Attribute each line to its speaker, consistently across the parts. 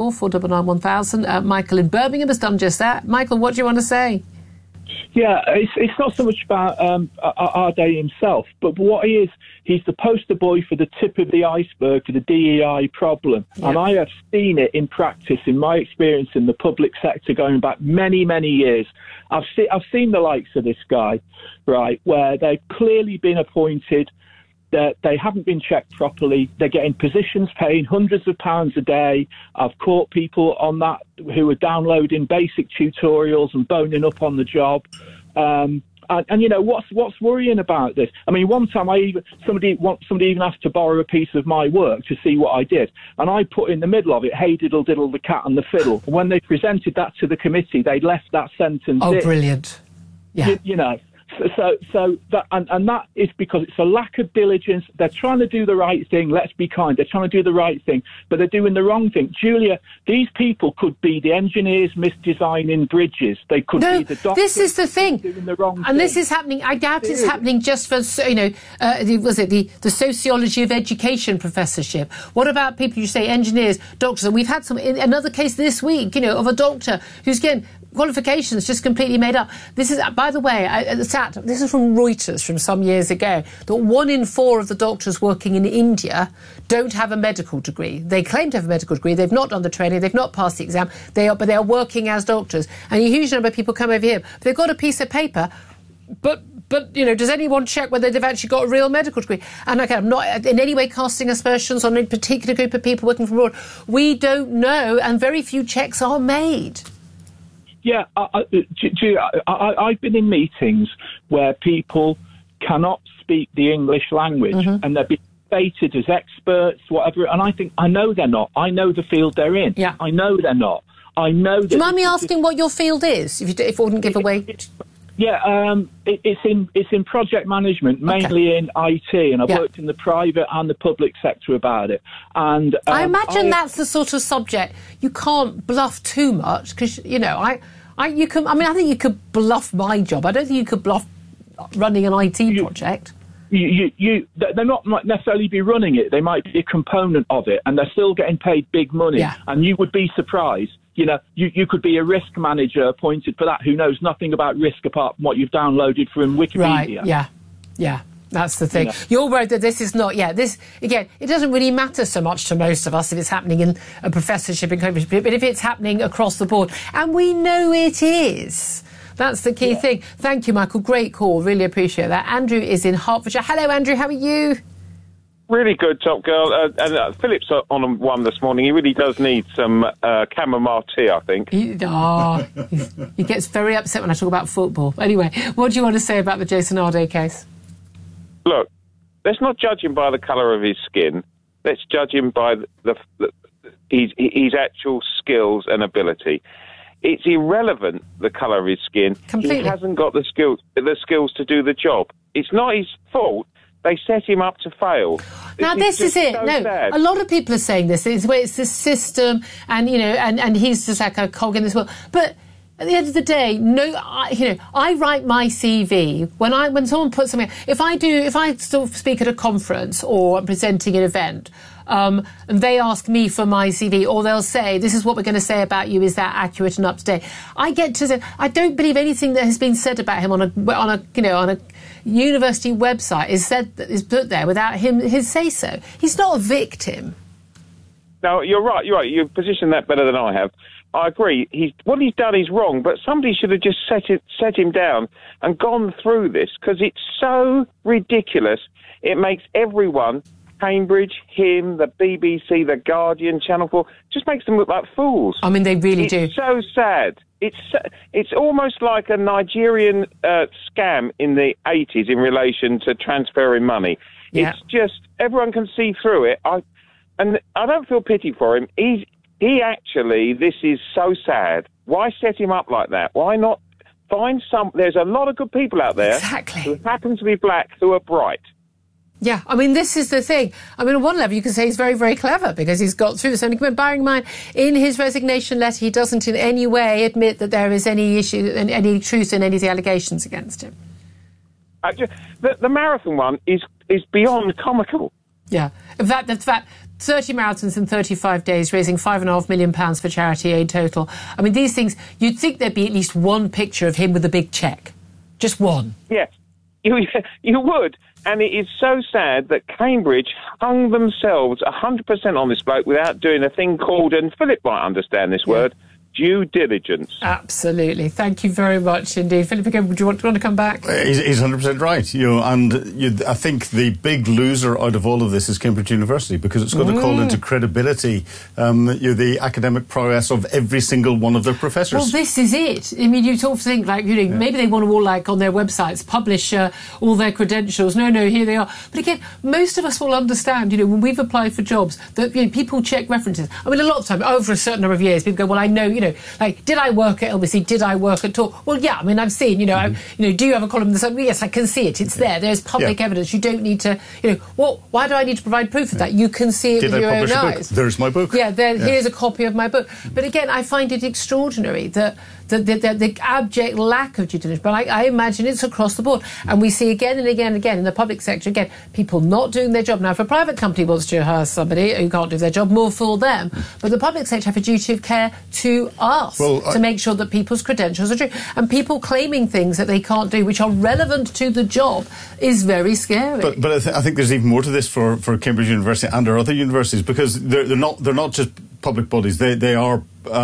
Speaker 1: 499 1000. Michael in Birmingham has done just that. Michael, what do you want to say?
Speaker 2: Yeah, it's not so much about Ardai himself, but what he is, he's the poster boy for the tip of the iceberg for the DEI problem. Yeah. And I have seen it in practice, in my experience in the public sector going back many, many years. I've seen the likes of this guy, right, where they've clearly been appointed, that they haven't been checked properly. They're getting positions paying hundreds of pounds a day. I've caught people on that who are downloading basic tutorials and boning up on the job. And you know, what's worrying about this? I mean, one time somebody even asked to borrow a piece of my work to see what I did, and I put in the middle of it, "Hey diddle diddle, the cat and the fiddle." And when they presented that to the committee, they left that sentence.
Speaker 1: Oh, brilliant! Yeah,
Speaker 2: you know. So that and that is because it's a lack of diligence. They're trying to do the right thing. Let's be kind. They're trying to do the right thing, but they're doing the wrong thing. Julia, these people could be the engineers misdesigning bridges. They could be the doctors.
Speaker 1: This is the thing.
Speaker 2: Doing the wrong
Speaker 1: and
Speaker 2: thing.
Speaker 1: This is happening. I doubt it's happening just for the sociology of education professorship. What about people you say engineers, doctors? And we've had another case this week, you know, of a doctor who's getting qualifications just completely made up. This is, by the way, this is from Reuters from some years ago, that 1 in 4 of the doctors working in India don't have a medical degree. They claim to have a medical degree. They've not done the training. They've not passed the exam. They are working as doctors. And a huge number of people come over here. They've got a piece of paper, but you know, does anyone check whether they've actually got a real medical degree? And okay, I'm not in any way casting aspersions on any particular group of people working from abroad. We don't know, and very few checks are made.
Speaker 2: Yeah, I've been in meetings where people cannot speak the English language, and they're being stated as experts, whatever. And I think, I know they're not. I know the field they're in.
Speaker 1: Yeah.
Speaker 2: I know they're not. I know.
Speaker 1: Do you mind me asking what your field is, if I wouldn't give away?
Speaker 2: It's in project management, mainly in IT, and I've worked in the private and the public sector about it. And
Speaker 1: I imagine that's the sort of subject you can't bluff too much, because you know, I think you could bluff my job. I don't think you could bluff running an IT project.
Speaker 2: They're not might necessarily be running it. They might be a component of it, and they're still getting paid big money.
Speaker 1: Yeah.
Speaker 2: And you would be surprised. You know, you could be a risk manager appointed for that who knows nothing about risk apart from what you've downloaded from Wikipedia.
Speaker 1: Right, yeah. That's the thing.
Speaker 2: Yeah.
Speaker 1: You're worried that this is not... Yeah, this, again, it doesn't really matter so much to most of us if it's happening in a professorship in Cambridge, but if it's happening across the board, and we know it is, that's the key thing. Thank you, Michael. Great call. Really appreciate that. Andrew is in Hertfordshire. Hello, Andrew. How are you?
Speaker 3: Really good, Top Girl. And Philip's on one this morning. He really does need some chamomile tea, I think.
Speaker 1: He gets very upset when I talk about football. Anyway, what do you want to say about the Jason Ardai case?
Speaker 3: Look, let's not judge him by the colour of his skin. Let's judge him by his actual skills and ability. It's irrelevant, the colour of his skin.
Speaker 1: Completely.
Speaker 3: He hasn't got the skills to do the job. It's not his fault. They set him up to fail.
Speaker 1: Now, this is it.
Speaker 3: So
Speaker 1: no,
Speaker 3: sad.
Speaker 1: A lot of people are saying this. It's the system, and you know, and he's just like a cog in this world. But at the end of the day, I write my CV when someone puts something. If I still speak at a conference or I'm presenting an event, and they ask me for my CV, or they'll say, "This is what we're going to say about you. Is that accurate and up to date?" I get to say, I don't believe anything that has been said about him on a university website is put there without his say so. He's not a victim.
Speaker 3: No, you're right. You position that better than I have. I agree. What he's done is wrong, but somebody should have just set him down and gone through this, because it's so ridiculous. It makes everyone, Cambridge, him, the BBC, the Guardian, Channel 4, just makes them look like fools.
Speaker 1: I mean, they really do.
Speaker 3: It's so sad. It's almost like a Nigerian scam in the 80s in relation to transferring money.
Speaker 1: Yeah.
Speaker 3: It's just, everyone can see through it. And I don't feel pity for him. He actually, this is so sad. Why set him up like that? Why not find there's a lot of good people out there who happen to be black who are bright.
Speaker 1: Yeah, I mean, this is the thing. I mean, on one level, you can say he's very, very clever because he's got through this. And bearing in mind, in his resignation letter, he doesn't in any way admit that there is any issue and any truth in any of the allegations against him.
Speaker 3: The marathon one is beyond comical.
Speaker 1: Yeah. In fact, 30 marathons in 35 days, raising £5.5 million for charity aid total. I mean, these things, you'd think there'd be at least one picture of him with a big cheque. Just one.
Speaker 3: Yes, you would. And it is so sad that Cambridge hung themselves 100% on this bloke without doing a thing called, and Philip might understand this word, due diligence.
Speaker 1: Absolutely. Thank you very much indeed. Philip, again, do you want to come back?
Speaker 4: He's 100% right. I think the big loser out of all of this is Cambridge University, because it's going to call into credibility the academic prowess of every single one of their professors.
Speaker 1: Well, this is it. I mean, you sort of think, like, maybe they want to all, like, on their websites, publish all their credentials. No, here they are. But again, most of us will understand, when we've applied for jobs, that people check references. I mean, a lot of time, over a certain number of years, people go, well, I know, like, did I work at LBC? Did I work at Talk? Well, yeah, I mean, I've seen, do you have a column in the Sun? Well, yes, I can see it. It's there. There's public evidence. You don't need to, why do I need to provide proof of that? You can see it with your own eyes.
Speaker 4: There's my book.
Speaker 1: Here's a copy of my book. But again, I find it extraordinary that the abject lack of due diligence. But I imagine it's across the board. And we see again and again and again in the public sector, again, people not doing their job. Now, if a private company wants to hire somebody who can't do their job, more for them. But the public sector have a duty of care to us to make sure that people's credentials are true. And people claiming things that they can't do, which are relevant to the job, is very scary.
Speaker 4: But I think there's even more to this for Cambridge University and our other universities, because they're not just public bodies. They are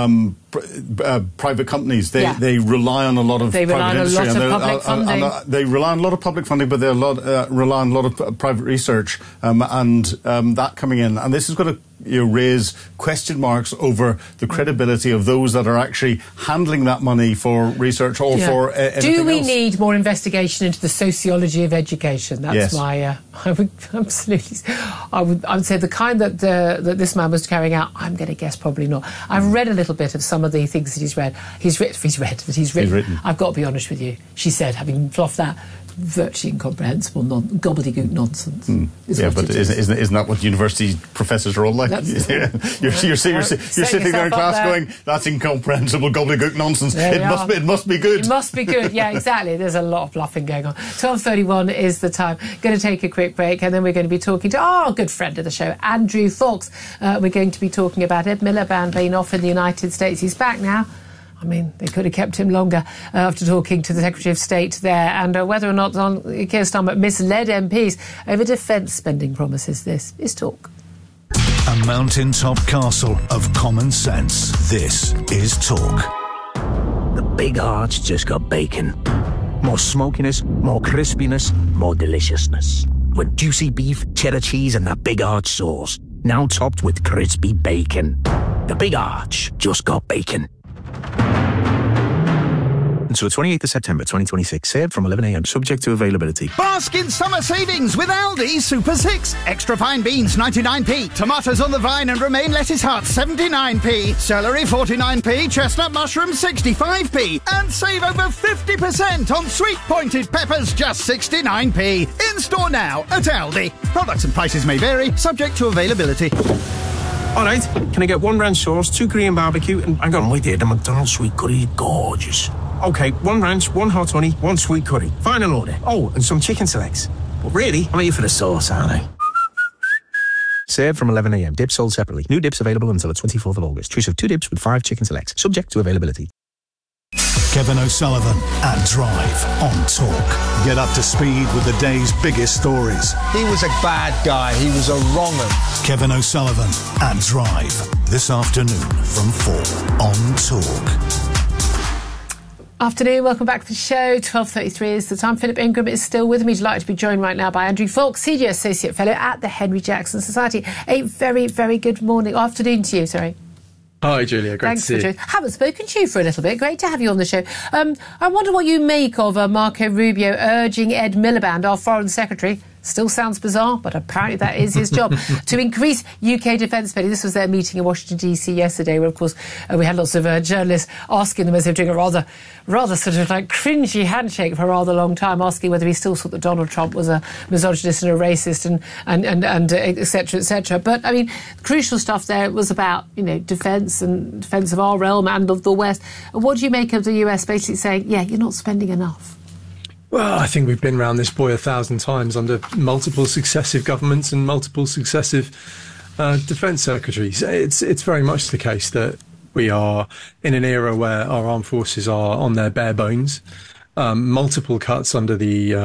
Speaker 4: private companies. They rely on a lot of private industry. They rely on a lot of public funding, but they rely on a lot of private research and that coming in. And this is going to raise question marks over the credibility of those that are actually handling that money for research or for anything else.
Speaker 1: Do we need more investigation into the sociology of education? That's my... I would absolutely... I would say the kind that this man was carrying out, I'm going to guess probably not. I've read a little bit of some of the things that he's read. He's written. I've got to be honest with you. She said, having fluffed that, virtually incomprehensible, gobbledygook nonsense.
Speaker 4: But isn't that what university professors are all like? You're sitting there in class going, that's incomprehensible gobbledygook nonsense. It must be good.
Speaker 1: It must be good. Yeah, exactly. There's a lot of bluffing going on. 12:31 is the time. Going to take a quick break, and then we're going to be talking to our good friend of the show, Andrew Fox. We're going to be talking about Ed Miliband being off in the United States. He's back now. I mean, they could have kept him longer after talking to the Secretary of State there, and whether or not Keir Starmer misled MPs over defence spending promises. This is Talk.
Speaker 5: A mountaintop castle of common sense. This is Talk.
Speaker 6: The Big Arch just got bacon. More smokiness, more crispiness, more deliciousness. With juicy beef, cheddar cheese and the Big Arch sauce. Now topped with crispy bacon. The Big Arch just got bacon.
Speaker 7: Until 28th of September 2026. Served from 11 a.m. Subject to availability.
Speaker 8: Bask in summer savings with Aldi Super 6. Extra fine beans 99p. Tomatoes on the vine and romaine lettuce hearts 79p. Celery 49p. Chestnut mushrooms 65p. And save over 50% on sweet pointed peppers just 69p. In store now at Aldi. Products and prices may vary, subject to availability.
Speaker 7: All right, can I get 1 ranch sauce, 2 Korean barbecue, and hang on, wait there, the McDonald's sweet curry is gorgeous. OK, 1 ranch, 1 hot honey, 1 sweet curry. Final order. Oh, and some chicken selects. But really, I'm here for the sauce, aren't I? Served from 11 a.m. Dips sold separately. New dips available until the 24th of August. Choose of 2 dips with 5 chicken selects. Subject to availability.
Speaker 5: Kevin O'Sullivan and Drive on Talk. Get up to speed with the day's biggest stories.
Speaker 9: He was a bad guy. He was a wronger.
Speaker 5: Kevin O'Sullivan and Drive. This afternoon from 4 on Talk.
Speaker 1: Afternoon, welcome back to the show. 12:33 is the time. Philip Ingram is still with me. Delighted to be joined right now by Andrew Fox, Senior Associate Fellow at the Henry Jackson Society. A very, very good afternoon to you, sorry.
Speaker 10: Hi, Julia. Great to see you.
Speaker 1: Haven't spoken to you for a little bit. Great to have you on the show. I wonder what you make of Marco Rubio urging Ed Miliband, our Foreign Secretary, still sounds bizarre, but apparently that is his job, to increase UK defence spending. This was their meeting in Washington, D.C. yesterday, where, of course, we had lots of journalists asking them, as they were doing a rather sort of like cringy handshake for a rather long time, asking whether he still thought that Donald Trump was a misogynist and a racist and et cetera, et cetera. But, I mean, crucial stuff there was about, defence and defence of our realm and of the West. What do you make of the US basically saying, yeah, you're not spending enough?
Speaker 10: Well, I think we've been around this boy 1,000 times under multiple successive governments and multiple successive Defence secretaries. It's very much the case that we are in an era where our armed forces are on their bare bones. Multiple cuts under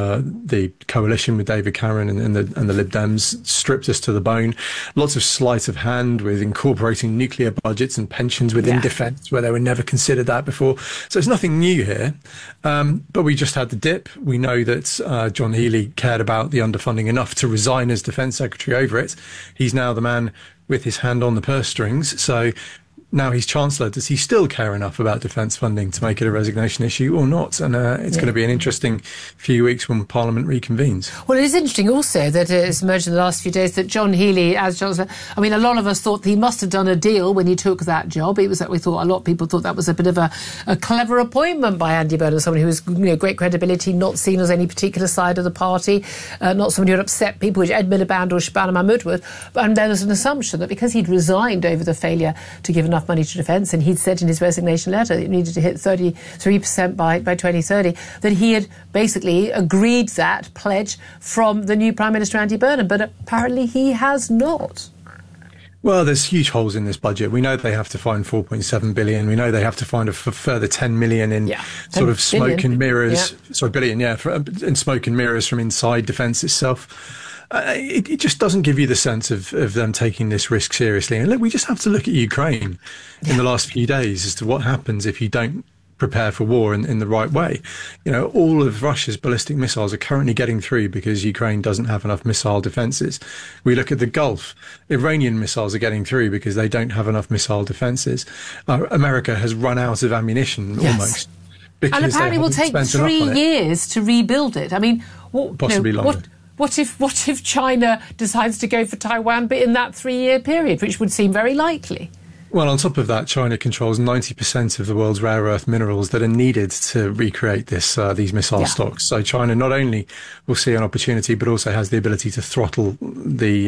Speaker 10: the coalition with David Cameron and the Lib Dems stripped us to the bone. Lots of sleight of hand with incorporating nuclear budgets and pensions within defence where they were never considered that before. So it's nothing new here. But we just had the dip. We know that John Healey cared about the underfunding enough to resign as Defence Secretary over it. He's now the man with his hand on the purse strings. So now he's Chancellor, does he still care enough about defence funding to make it a resignation issue or not? And it's going to be an interesting few weeks when Parliament reconvenes.
Speaker 1: Well, it is interesting also that it's emerged in the last few days that John Healey, as Chancellor, I mean, a lot of us thought he must have done a deal when he took that job. It was that a lot of people thought that was a bit of a clever appointment by Andy Burnham, someone who was great credibility, not seen as any particular side of the party, not somebody who would upset people, which Ed Miliband or Shabana Mahmood would. And there was an assumption that because he'd resigned over the failure to give enough money to defence, and he'd said in his resignation letter that it needed to hit 33% by 2030, that he had basically agreed that pledge from the new Prime Minister Andy Burnham, but apparently he has not.
Speaker 10: Well, there's huge holes in this budget. We know they have to find 4.7 billion. We know they have to find a further 10 million in sort of smoke and mirrors. Sorry, billion, in smoke and mirrors from inside defence itself. It just doesn't give you the sense of them taking this risk seriously. And look, we just have to look at Ukraine in the last few days as to what happens if you don't prepare for war in the right way. All of Russia's ballistic missiles are currently getting through because Ukraine doesn't have enough missile defences. We look at the Gulf. Iranian missiles are getting through because they don't have enough missile defences. America has run out of ammunition almost.
Speaker 1: And apparently will take 3 years to rebuild it. I mean,
Speaker 10: possibly longer.
Speaker 1: What if China decides to go for Taiwan, but in that 3-year period, which would seem very likely?
Speaker 10: Well, on top of that, China controls 90% of the world's rare earth minerals that are needed to recreate these missile stocks. So China not only will see an opportunity, but also has the ability to throttle the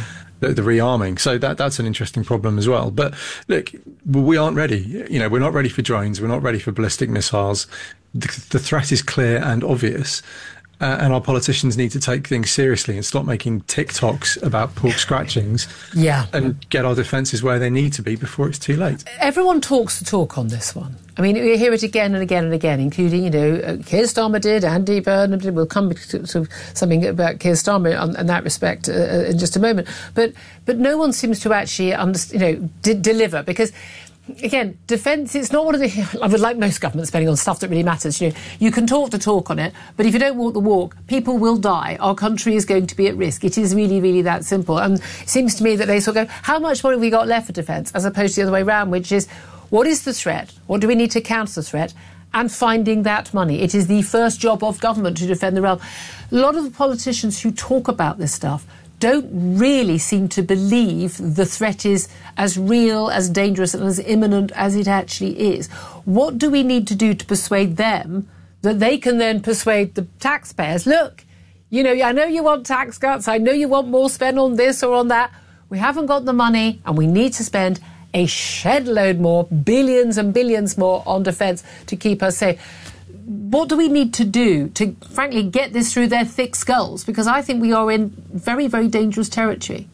Speaker 10: rearming. So that's an interesting problem as well. But look, we aren't ready. We're not ready for drones. We're not ready for ballistic missiles. The threat is clear and obvious. And our politicians need to take things seriously and stop making TikToks about pork scratchings and get our defences where they need to be before it's too late.
Speaker 1: Everyone talks the talk on this one. I mean, we hear it again and again and again, including, Keir Starmer did, Andy Burnham did. We'll come to something about Keir Starmer in that respect in just a moment. But no one seems to actually deliver, because again, defence, it's not one of the... I would like most government spending on stuff that really matters. You can talk the talk on it, but if you don't walk the walk, people will die. Our country is going to be at risk. It is really, really that simple. And it seems to me that they sort of go, how much money have we got left for defence? As opposed to the other way around, which is, what is the threat? What do we need to counter the threat? And finding that money. It is the first job of government to defend the realm. A lot of the politicians who talk about this stuff don't really seem to believe the threat is as real, as dangerous and as imminent as it actually is. What do we need to do to persuade them that they can then persuade the taxpayers? Look, I know you want tax cuts, I know you want more spend on this or on that. We haven't got the money and we need to spend a shed load more, billions and billions more on defence to keep us safe. What do we need to do to, frankly, get this through their thick skulls? Because I think we are in very, very dangerous territory.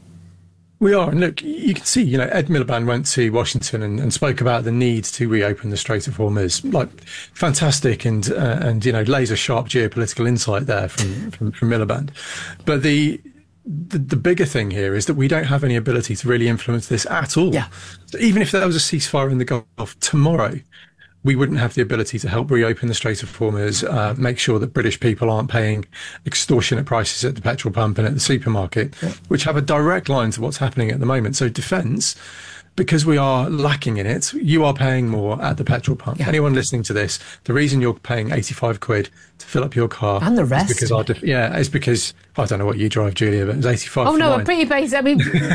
Speaker 10: We are. And look, you can see, Ed Miliband went to Washington and spoke about the need to reopen the Strait of Hormuz. Fantastic and laser sharp geopolitical insight there from Miliband. But the bigger thing here is that we don't have any ability to really influence this at all. Yeah. So even if there was a ceasefire in the Gulf tomorrow, we wouldn't have the ability to help reopen the Strait of Hormuz, make sure that British people aren't paying extortionate prices at the petrol pump and at the supermarket, which have a direct line to what's happening at the moment. So defence, because we are lacking in it, you are paying more at the petrol pump. Yeah. Anyone listening to this, the reason you're paying 85 quid to fill up your car...
Speaker 1: And the rest.
Speaker 10: It's because... I don't know what you drive, Julia, but it was 85
Speaker 1: Oh, no, a pretty basic... I mean,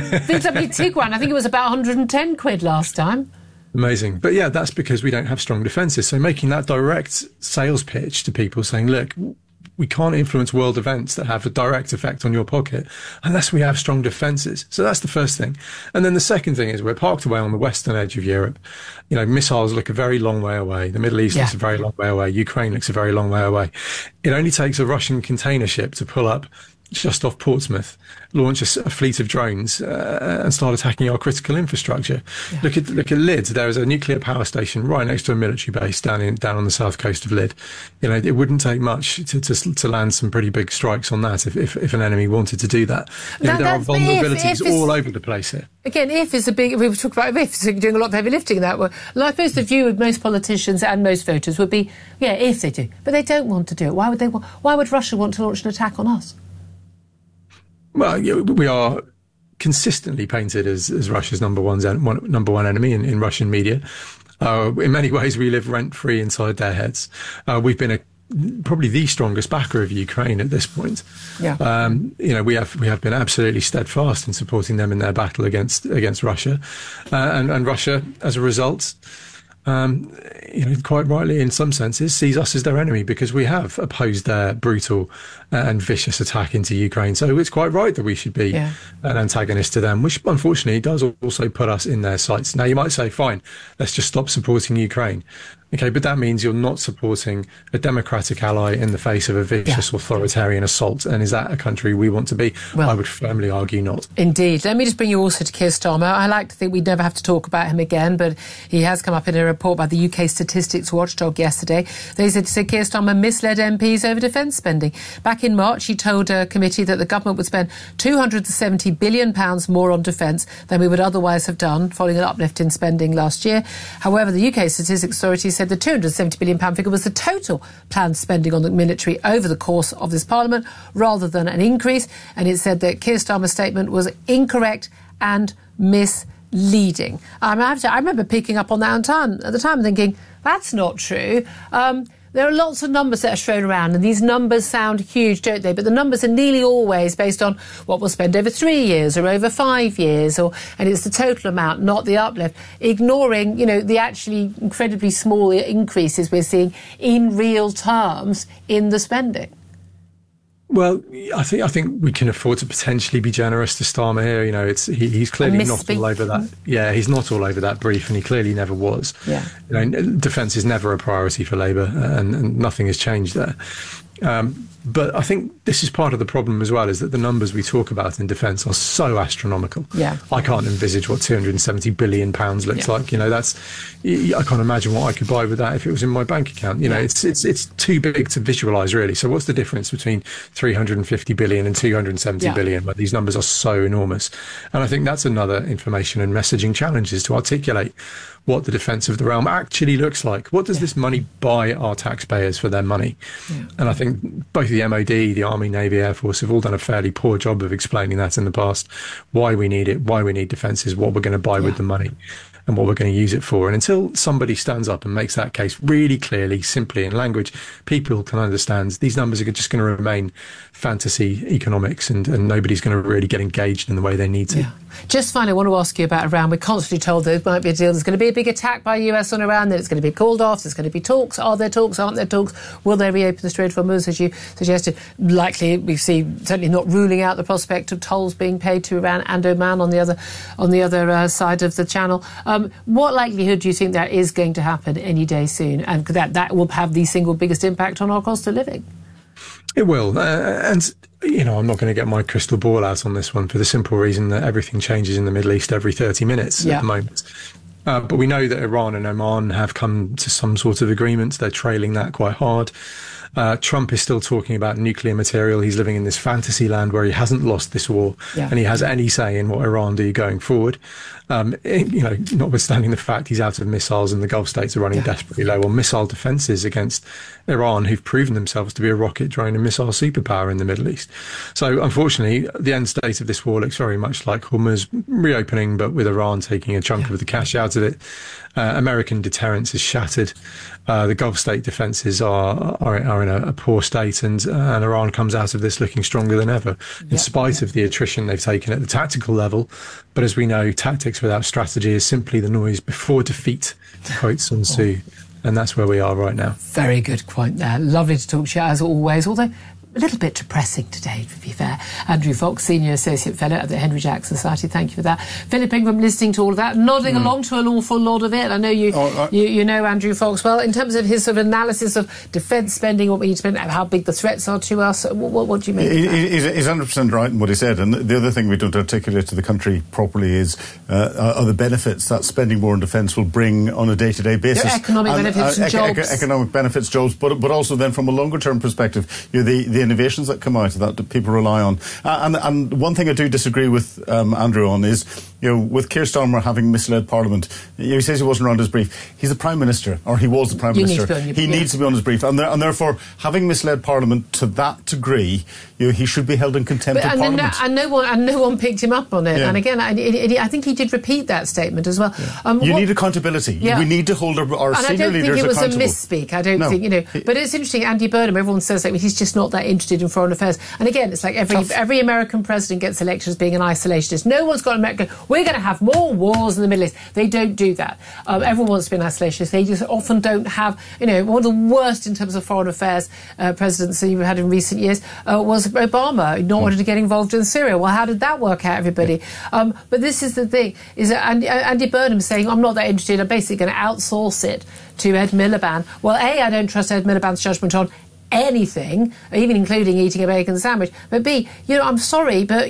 Speaker 1: BMW Tiguan, I think it was about 110 quid last time.
Speaker 10: Amazing. But yeah, that's because we don't have strong defences. So making that direct sales pitch to people saying, look, we can't influence world events that have a direct effect on your pocket unless we have strong defences. So that's the first thing. And then the second thing is we're parked away on the western edge of Europe. Missiles look a very long way away. The Middle East looks a very long way away. Ukraine looks a very long way away. it only takes a Russian container ship to pull up just off Portsmouth, launch a fleet of drones and start attacking our critical infrastructure. Yeah. Look at Lydd. There is a nuclear power station right next to a military base down on the south coast of Lydd. It wouldn't take much to land some pretty big strikes on that if an enemy wanted to do that. There are vulnerabilities all over the place here.
Speaker 1: Again, we talk about if doing a lot of heavy lifting in that way. I suppose the view of most politicians and most voters would be, if they do, but they don't want to do it. Why would Russia want to launch an attack on us?
Speaker 10: Well, we are consistently painted as Russia's number one enemy in Russian media. In many ways, we live rent-free inside their heads. We've been probably the strongest backer of Ukraine at this point. Yeah. We have been absolutely steadfast in supporting them in their battle against Russia, and Russia, as a result, quite rightly in some senses, sees us as their enemy because we have opposed their brutal and vicious attack into Ukraine. So it's quite right that we should be an antagonist to them, which unfortunately does also put us in their sights. Now, you might say, fine, let's just stop supporting Ukraine. Okay, but that means you're not supporting a democratic ally in the face of a vicious authoritarian assault. And is that a country we want to be? Well, I would firmly argue not.
Speaker 1: Indeed. Let me just bring you also to Keir Starmer. I like to think we'd never have to talk about him again, but he has come up in a report by the UK Statistics Watchdog yesterday. They said Keir Starmer misled MPs over defence spending. Back in March, he told a committee that the government would spend £270 billion more on defence than we would otherwise have done, following an uplift in spending last year. However, the UK Statistics Authority said the £270 billion figure was the total planned spending on the military over the course of this Parliament, rather than an increase. And it said that Keir Starmer's statement was incorrect and misleading. I remember picking up on that at the time, thinking, that's not true. There are lots of numbers that are thrown around, and these numbers sound huge, don't they? But the numbers are nearly always based on what we'll spend over 3 years or over 5 years, and it's the total amount, not the uplift, ignoring, the actually incredibly small increases we're seeing in real terms in the spending.
Speaker 10: Well, I think we can afford to potentially be generous to Starmer here. He's clearly not all over that. Yeah, he's not all over that brief, and he clearly never was. Yeah. Defence is never a priority for Labour, and nothing has changed there. But I think this is part of the problem as well, is that the numbers we talk about in defence are so astronomical. Yeah. I can't envisage what £270 billion looks like. I can't imagine what I could buy with that if it was in my bank account. It's too big to visualise, really. So what's the difference between 350 billion and 270 billion, where these numbers are so enormous? And I think that's another information and messaging challenge, is to articulate what the defence of the realm actually looks like. What does this money buy our taxpayers for their money? Yeah. And I think both the MOD, the Army, Navy, Air Force have all done a fairly poor job of explaining that in the past, why we need it, why we need defences, what we're going to buy with the money, and what we're going to use it for. And until somebody stands up and makes that case really clearly, simply in language people can understand, these numbers are just going to remain fantasy economics, and nobody's going to really get engaged in the way they need to. Yeah.
Speaker 1: Just finally, I want to ask you about Iran. We're constantly told there might be a deal. There's going to be a big attack by the US on Iran, then it's going to be called off. There's going to be talks. Are there talks? Aren't there talks? Will they reopen the Strait of Hormuz, as you suggested? Likely, we see, certainly not ruling out the prospect of tolls being paid to Iran and Oman on the other side of the channel. What likelihood do you think that is going to happen any day soon, and that will have the single biggest impact on our cost of living?
Speaker 10: It will, and I'm not going to get my crystal ball out on this one, for the simple reason that everything changes in the Middle East every 30 minutes at the moment. But we know that Iran and Oman have come to some sort of agreement. They're trailing that quite hard. Trump is still talking about nuclear material. He's living in this fantasy land where he hasn't lost this war, and he has any say in what Iran do going forward. Notwithstanding the fact he's out of missiles and the Gulf states are running desperately low on missile defences against Iran, who've proven themselves to be a rocket, drone and missile superpower in the Middle East. So, unfortunately, the end state of this war looks very much like Hormuz reopening, but with Iran taking a chunk of the cash out of it. American deterrence is shattered. The Gulf state defences are in a poor state, and Iran comes out of this looking stronger than ever, in spite of the attrition they've taken at the tactical level. But as we know, tactics without strategy is simply the noise before defeat, to quote Sun Tzu. And that's where we are right now.
Speaker 1: Very good point there. Lovely to talk to you, as always. Although, a little bit depressing today, to be fair. Andrew Fox, Senior Associate Fellow at the Henry Jack Society, thank you for that. Philip Ingram, listening to all of that, nodding along to an awful lot of it. I know you know Andrew Fox well. In terms of his sort of analysis of defence spending, what we need to spend, how big the threats are to us, what do you make of that?
Speaker 4: He's 100% right in what he said. And the other thing we don't articulate to the country properly is are the benefits that spending more on defence will bring on a day-to-day basis.
Speaker 1: Economic benefits and jobs.
Speaker 4: Economic benefits, jobs, but also then from a longer-term perspective, the innovations that come out of that people rely on. And one thing I do disagree with Andrew on is, with Keir Starmer having misled Parliament, he says he wasn't around his brief. He's the Prime Minister, or he was the Prime Minister. He needs to be on his brief. And therefore, having misled Parliament to that degree, he should be held in contempt of Parliament.
Speaker 1: And no one picked him up on it. Yeah. And again, I think he did repeat that statement as well.
Speaker 4: Yeah. You need accountability. Yeah. We need to hold our senior leaders accountable.
Speaker 1: I don't think it was a misspeak. I don't think, But it's interesting, Andy Burnham, everyone says that he's just not that interested in foreign affairs. And again, it's like every American president gets elected as being an isolationist. No one's got America. We're going to have more wars in the Middle East. They don't do that. Everyone wants to be an isolationist. They just often don't have, one of the worst in terms of foreign affairs presidents that you've had in recent years was Obama, not wanting to get involved in Syria. Well, how did that work out, everybody? Yeah. But this is the thing, is that Andy Burnham saying, I'm not that interested, I'm basically going to outsource it to Ed Miliband. Well, A, I don't trust Ed Miliband's judgment on anything, even including eating a bacon sandwich. But B, I'm sorry, but,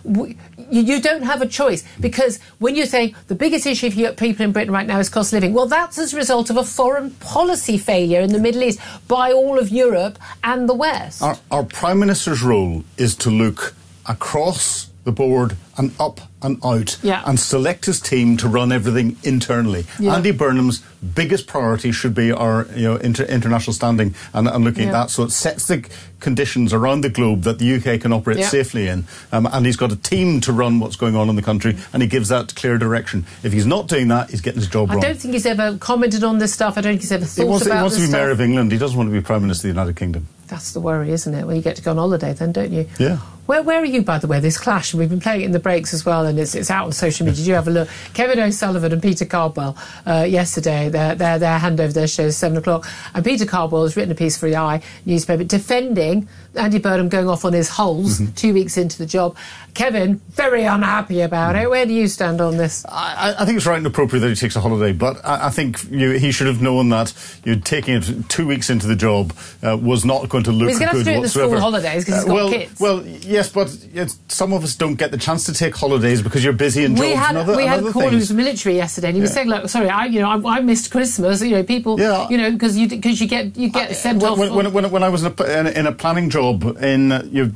Speaker 1: you don't have a choice, because when you say the biggest issue for people in Britain right now is cost of living, well, that's as a result of a foreign policy failure in the Middle East by all of Europe and the West.
Speaker 4: Our Prime Minister's role is to look across the board and up and out and select his team to run everything internally. Yeah. Andy Burnham's biggest priority should be our international standing and looking at that. So it sets the conditions around the globe that the UK can operate safely in. And he's got a team to run what's going on in the country, and he gives that clear direction. If he's not doing that, he's getting his job wrong.
Speaker 1: I don't think he's ever commented on this stuff. I don't think he's ever thought about this stuff.
Speaker 4: He wants to be Mayor of England. He doesn't want to be Prime Minister of the United Kingdom.
Speaker 1: That's the worry, isn't it? Well, you get to go on holiday then, don't you?
Speaker 4: Yeah.
Speaker 1: Where are you, by the way, this clash? And we've been playing it in the breaks as well, and it's out on social media. Did you have a look? Kevin O'Sullivan and Peter Cardwell yesterday, their handover their show 7 o'clock. And Peter Cardwell has written a piece for the Eye newspaper defending Andy Burnham going off on his holes 2 weeks into the job. Kevin, very unhappy about it. Where do you stand on this?
Speaker 4: I think it's right and appropriate that he takes a holiday, but I think he should have known that taking it 2 weeks into the job was not going to look good whatsoever.
Speaker 1: He's going to have to do it in the school holidays because he's got kids.
Speaker 4: Well, yes, but some of us don't get the chance to take holidays because you're busy in jobs and other things.
Speaker 1: We had a caller who was military yesterday, and he was saying, "Look, sorry, I missed Christmas. People, because you get sent off."
Speaker 4: When I was in a planning job in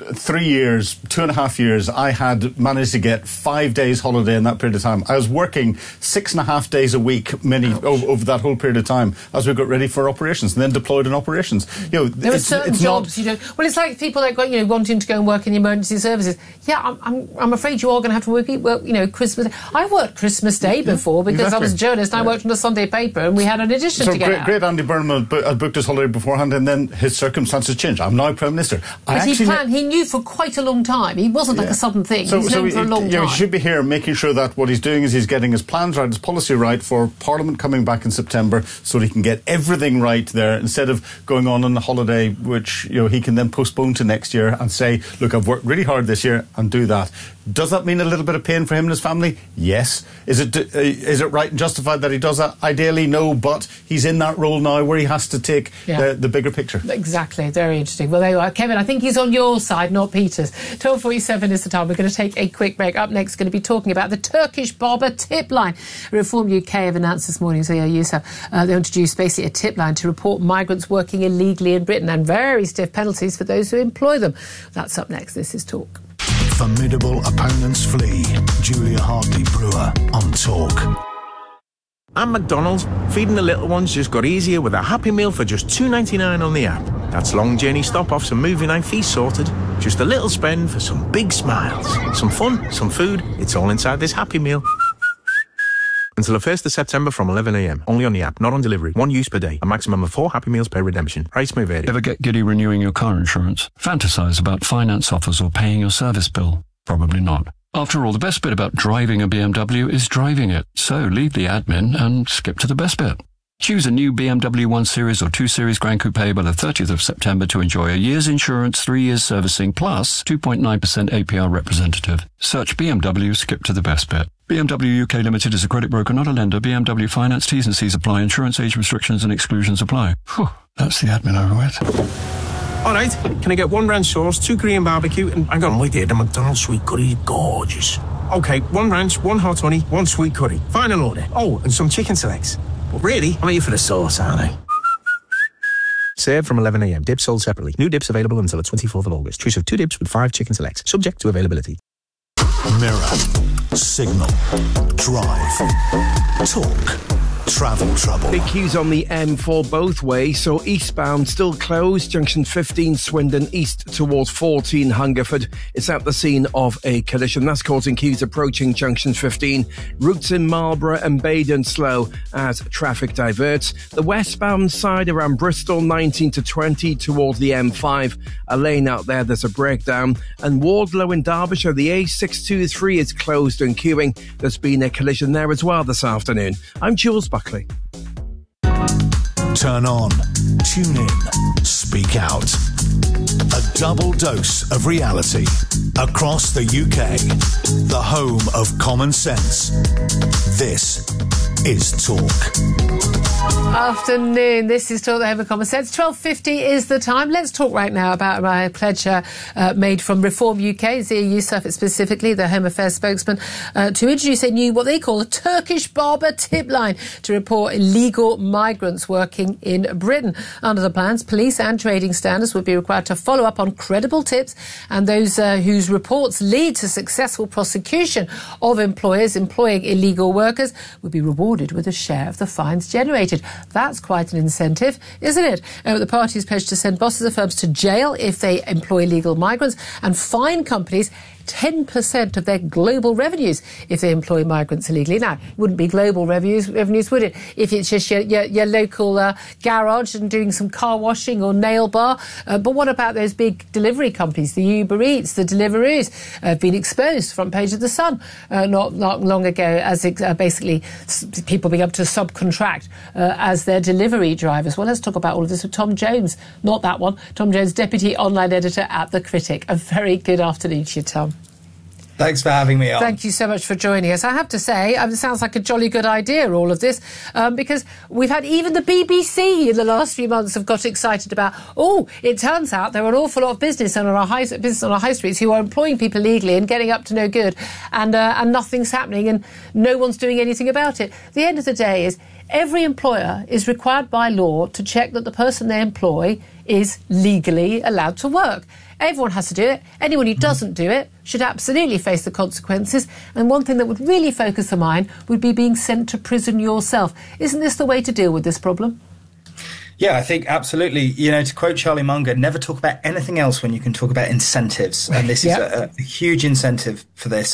Speaker 4: 3 years, 2.5 years, I had managed to get 5 days holiday in that period of time. I was working 6.5 days a week, over that whole period of time, as we got ready for operations and then deployed in operations.
Speaker 1: There are certain jobs you don't. Well, it's like people like wanting to go and work in the emergency services. Yeah, I'm afraid you are going to have to work. Christmas. I worked Christmas Day before because I was a journalist. And I worked on a Sunday paper, and we had an edition to get out.
Speaker 4: Great, Andy Burnham had booked his holiday beforehand, and then his circumstances changed. I'm now Prime Minister.
Speaker 1: But he knew for quite a long time. He wasn't like a sudden thing. He's known for a long time.
Speaker 4: He should be here making sure that what he's doing is he's getting his plans right, his policy right for Parliament coming back in September, so that he can get everything right there instead of going on a holiday, which he can then postpone to next year and say, look, I've worked really hard this year and do that. Does that mean a little bit of pain for him and his family? Yes. Is it right and justified that he does that? Ideally, no, but he's in that role now where he has to take the bigger picture.
Speaker 1: Exactly. Very interesting. Well, there you are. Kevin, I think he's on your side, not Peter's. 12:47 is the time. We're going to take a quick break. Up next, going to be talking about the Turkish barber tip line. Reform UK have announced this morning, so they introduced basically a tip line to report migrants working illegally in Britain, and very stiff penalties for those who employ them. That's up next. This is Talk.
Speaker 5: Formidable opponents flee. Julia Hartley-Brewer on Talk.
Speaker 7: At McDonald's, feeding the little ones just got easier with a Happy Meal for just $2.99 on the app. That's long journey stop-offs and movie night feast sorted. Just a little spend for some big smiles. Some fun, some food, it's all inside this Happy Meal. Until the 1st of September from 11 a.m. Only on the app, not on delivery. 1 use per day. A maximum of 4 Happy Meals per redemption. Price may vary.
Speaker 11: Ever get giddy renewing your car insurance? Fantasize about finance offers or paying your service bill? Probably not. After all, the best bit about driving a BMW is driving it. So leave the admin and skip to the best bit. Choose a new BMW 1 Series or 2 Series Gran Coupe by the 30th of September to enjoy a year's insurance, 3 years servicing, plus 2.9% APR representative. Search BMW, skip to the best bit. BMW UK Limited is a credit broker, not a lender. BMW Finance, T's and C's apply. Insurance age restrictions and exclusions apply. Whew, that's the admin over with.
Speaker 7: All right, can I get 1 ranch sauce, 2 Korean barbecue, and hang on, wait there, the McDonald's sweet curry is gorgeous. Okay, 1 ranch, 1 hot honey, 1 sweet curry. Final order. Oh, and some chicken selects. But really, I'm here for the sauce, aren't I? Served from 11 a.m. Dips sold separately. New dips available until the 24th of August. Choose of 2 dips with 5 chicken selects. Subject to availability.
Speaker 5: Mirror, Signal, Drive, Talk, Travel Trouble.
Speaker 12: Big queues on the M4 both ways, so eastbound still closed. Junction 15 Swindon east towards 14 Hungerford. It's at the scene of a collision. That's causing queues approaching Junction 15. Routes in Marlborough and Baden slow as traffic diverts. The westbound side around Bristol 19 to 20 towards the M5. A lane out there's a breakdown. And Wardlow in Derbyshire, the A623 is closed and queuing. There's been a collision there as well this afternoon. I'm Jules Buckley.
Speaker 5: Turn on, tune in, speak out. A double dose of reality across the UK. The home of common sense. This is Talk.
Speaker 1: Afternoon. This is Talk, the home of common sense. 12:50 is the time. Let's talk right now about my pledge made from Reform UK, Zia Yusuf specifically, the Home Affairs spokesman, to introduce a new, what they call a Turkish barber tip line to report illegal migrants working in Britain. Under the plans, police and trading standards would be required to follow up on credible tips, and those whose reports lead to successful prosecution of employers employing illegal workers would be rewarded with a share of the fines generated. That's quite an incentive, isn't it? The party's pledged to send bosses of firms to jail if they employ illegal migrants and fine companies 10% of their global revenues if they employ migrants illegally. Now, it wouldn't be global revenues, would it? If it's just your local garage and doing some car washing or nail bar. But what about those big delivery companies, the Uber Eats, the Deliveroos, have been exposed, front page of The Sun, not long ago, as basically people being able to subcontract as their delivery drivers. Well, let's talk about all of this with Tom Jones. Not that one. Tom Jones, Deputy Online Editor at The Critic. A very good afternoon to you, Tom.
Speaker 13: Thanks for having me on.
Speaker 1: Thank you so much for joining us. I have to say, it sounds like a jolly good idea, all of this, because we've had even the BBC in the last few months have got excited about, it turns out there are an awful lot of business on our high streets who are employing people illegally and getting up to no good, and nothing's happening and no one's doing anything about it. The end of the day is every employer is required by law to check that the person they employ is legally allowed to work. Everyone has to do it. Anyone who doesn't do it should absolutely face the consequences. And one thing that would really focus the mind would be being sent to prison yourself. Isn't this the way to deal with this problem?
Speaker 13: Yeah, I think absolutely. You know, to quote Charlie Munger, never talk about anything else when you can talk about incentives. And this is a huge incentive for this.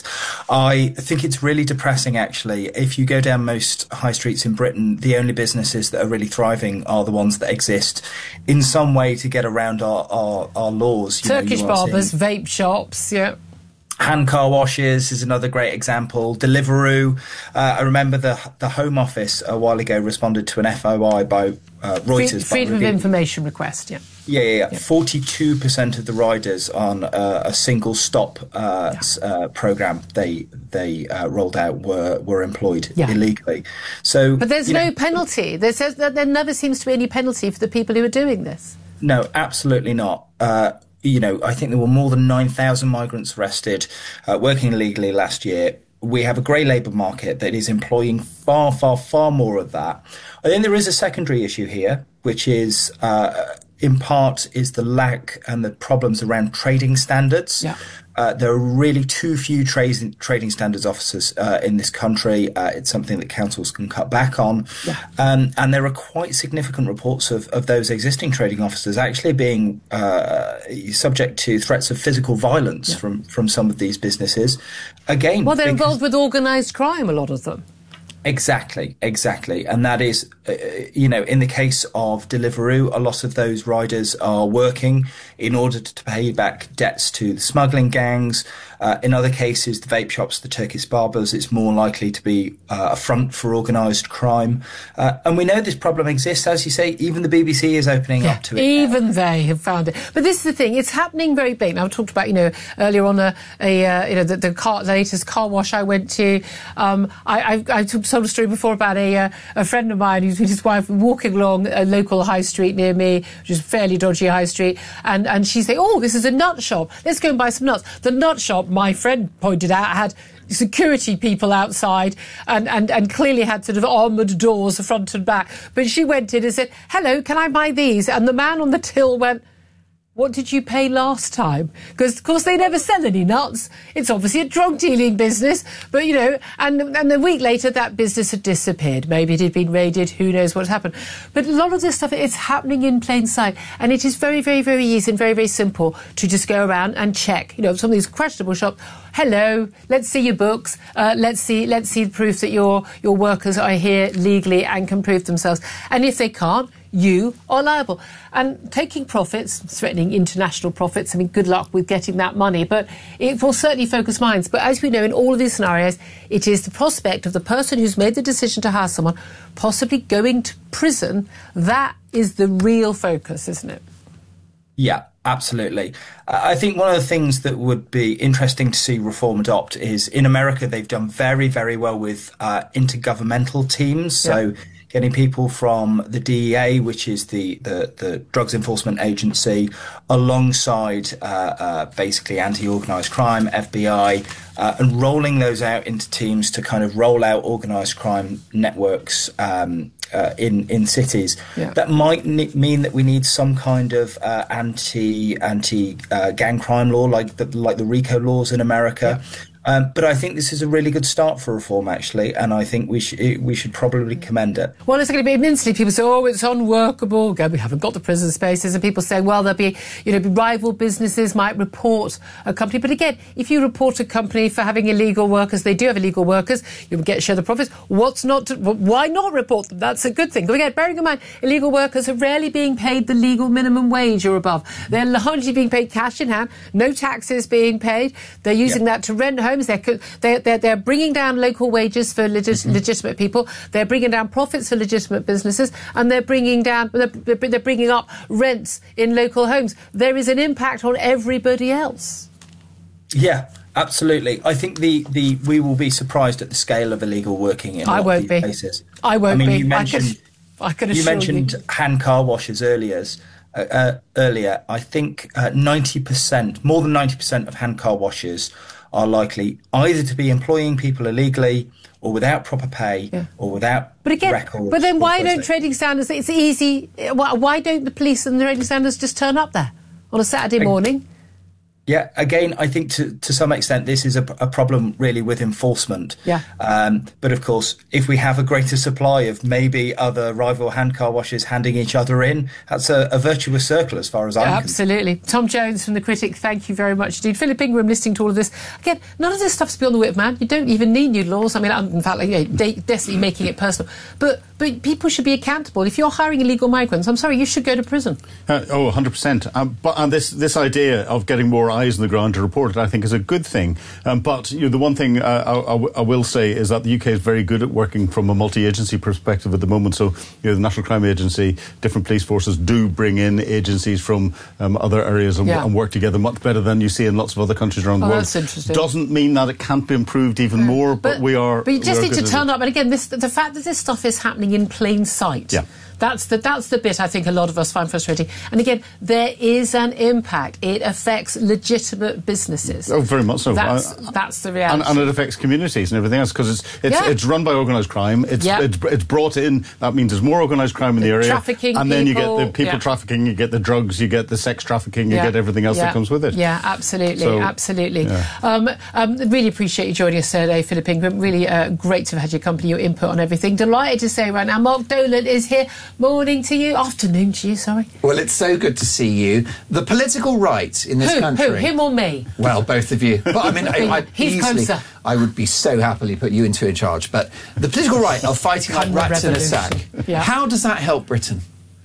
Speaker 13: I think it's really depressing, actually. If you go down most high streets in Britain, the only businesses that are really thriving are the ones that exist in some way to get around our laws.
Speaker 1: Turkish barbers, vape shops,
Speaker 13: Hand car washes is another great example. Deliveroo. I remember the Home Office a while ago responded to an FOI by Reuters.
Speaker 1: Freedom of information request,
Speaker 13: Yeah. 42% of the riders on a single stop program they rolled out were employed illegally. So,
Speaker 1: but there's no penalty. There never seems to be any penalty for the people who are doing this.
Speaker 13: No, absolutely not. I think there were more than 9,000 migrants arrested working illegally last year. We have a grey labour market that is employing far, far, far more of that. I think there is a secondary issue here, which is in part is the lack and the problems around trading standards. There are really too few trading standards officers in this country. It's something that councils can cut back on. And there are quite significant reports of those existing trading officers actually being subject to threats of physical violence from some of these businesses. Again,
Speaker 1: well, they're involved with organised crime, a lot of them.
Speaker 13: Exactly. And that is, in the case of Deliveroo, a lot of those riders are working in order to pay back debts to the smuggling gangs. In other cases, the vape shops, the Turkish barbers, it's more likely to be a front for organised crime. And we know this problem exists. As you say, even the BBC is opening up to it.
Speaker 1: Even they have found it. But this is the thing, it's happening very big. Now, I talked about, earlier on the latest car wash I went to. I told a story before about a friend of mine who's with his wife walking along a local high street near me, which is a fairly dodgy high street, and she said, "Oh, this is a nut shop. Let's go and buy some nuts." The nut shop, my friend pointed out, had security people outside and clearly had sort of armoured doors front and back. But she went in and said, "Hello, can I buy these?" And the man on the till went, "What did you pay last time?" Because, of course, they never sell any nuts. It's obviously a drug-dealing business. But, and a week later, that business had disappeared. Maybe it had been raided. Who knows what happened. But a lot of this stuff, it's happening in plain sight. And it is very, very, very easy and very, very simple to just go around and check. Some of these questionable shops. Hello, let's see your books. Let's see proof that your workers are here legally and can prove themselves. And if they can't, you are liable. And taking profits, threatening international profits, I mean, good luck with getting that money. But it will certainly focus minds. But as we know, in all of these scenarios, it is the prospect of the person who's made the decision to hire someone possibly going to prison. That is the real focus, isn't it?
Speaker 13: Yeah, absolutely. I think one of the things that would be interesting to see reform adopt is in America, they've done very, very well with intergovernmental teams. So getting people from the DEA, which is the Drugs Enforcement Agency, alongside basically anti-organised crime, FBI, and rolling those out into teams to kind of roll out organised crime networks in cities. That might mean that we need some kind of anti gang crime law, like the RICO laws in America. But I think this is a really good start for reform, actually, and I think we should probably commend it.
Speaker 1: Well, it's going to be immensely. People say, "Oh, it's unworkable. We haven't got the prison spaces," and people say, "Well, there'll be, rival businesses might report a company." But again, if you report a company for having illegal workers, they do have illegal workers. You'll share the profits. Why not report them? That's a good thing. But again, bearing in mind, illegal workers are rarely being paid the legal minimum wage or above. They're largely being paid cash in hand, no taxes being paid. They're using that to rent homes. They're bringing down local wages for legitimate people. They're bringing down profits for legitimate businesses, and they're bringing up rents in local homes. There is an impact on everybody else.
Speaker 13: Yeah, absolutely. I think we will be surprised at the scale of illegal working in a lot of these places.
Speaker 1: I won't be.
Speaker 13: You mentioned hand car washes earlier. I think 90%, more than 90% of hand car washers are likely either to be employing people illegally or without proper pay or without records.
Speaker 1: But then why don't trading standards, it's easy, why don't the police and the trading standards just turn up there on a Saturday morning?
Speaker 13: Yeah, again, I think to some extent this is a problem really with enforcement.
Speaker 1: Yeah.
Speaker 13: But of course, if we have a greater supply of maybe other rival hand car washers handing each other in, that's a virtuous circle as far as I'm concerned.
Speaker 1: Absolutely. Tom Jones from The Critic, thank you very much indeed. Philip Ingram listening to all of this. Again, none of this stuff's beyond the wit of man. You don't even need new laws. I mean, in fact, definitely making it personal. But people should be accountable. If you're hiring illegal migrants, I'm sorry, you should go to prison.
Speaker 4: 100%. But this idea of getting more eyes on the ground to report it, I think, is a good thing. But the one thing I will say is that the UK is very good at working from a multi-agency perspective at the moment. So, the National Crime Agency, different police forces do bring in agencies from other areas and work together much better than you see in lots of other countries around the world.
Speaker 1: That's interesting.
Speaker 4: Doesn't mean that it can't be improved even more, but we are.
Speaker 1: But you just need to turn up. And again, the fact that this stuff is happening in plain sight.
Speaker 4: Yeah.
Speaker 1: That's the bit I think a lot of us find frustrating. And again, there is an impact. It affects legitimate businesses.
Speaker 4: Oh, very much so.
Speaker 1: That's the reality.
Speaker 4: And it affects communities and everything else because it's run by organised crime. It's brought in. That means there's more organised crime in the area.
Speaker 1: Trafficking
Speaker 4: and then you get the people trafficking, you get the drugs, you get the sex trafficking, you get everything else that comes with it.
Speaker 1: Yeah, absolutely, absolutely. Yeah. Really appreciate you joining us today, Philip Ingram. Really great to have had your company, your input on everything. Delighted to say right now, Mark Dolan is here. Morning to you. Afternoon to you, sorry.
Speaker 14: Well, it's so good to see you. The political right in this country...
Speaker 1: Who? Him or me?
Speaker 14: Well, both of you. But I mean,
Speaker 1: he's closer.
Speaker 14: I would be so happily put you in charge. But the political right of fighting like rats in a sack.
Speaker 1: Yeah.
Speaker 14: How does that help Britain?